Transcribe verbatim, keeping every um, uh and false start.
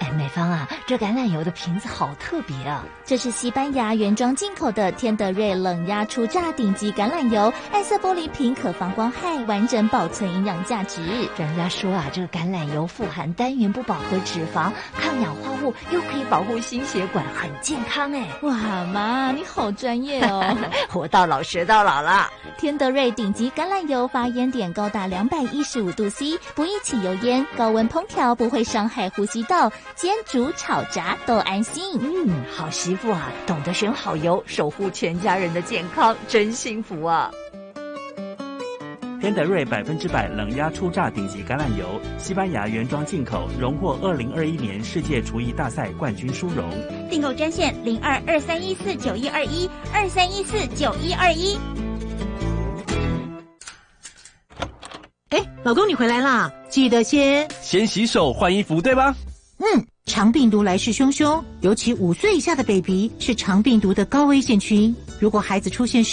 哎，美芳啊，这橄榄油的瓶子好特别啊！ 这是西班牙原装进口的天德瑞冷压初榨顶级橄榄油，暗色玻璃瓶可防光害，完整保存营养价值。 专家说啊，这个橄榄油富含单元不饱和脂肪、抗氧化物，又可以保护心血管，很健康哎！ 哇妈，你好专业哦！ 活到老学到老了。 天德瑞顶级橄榄油发烟点高达两百一十五度 C， 不易起油烟，高温烹调不会伤害呼吸道，煎煮炒炸都安心。 嗯，好媳妇啊，懂得选好油，守护全家人的健康，真幸福啊！ 天德瑞百分之百冷压初榨顶级橄榄油，西班牙原装进口，荣获二零二一年世界厨艺大赛冠军殊荣。 订购专线零二二三一四九一二一二三一四九一二一。 哎，老公你回来啦，记得先先洗手换衣服，对吧？ 嗯，肠病毒来势汹汹，尤其五岁以下的 baby 是肠病毒的高危险群。如果孩子出现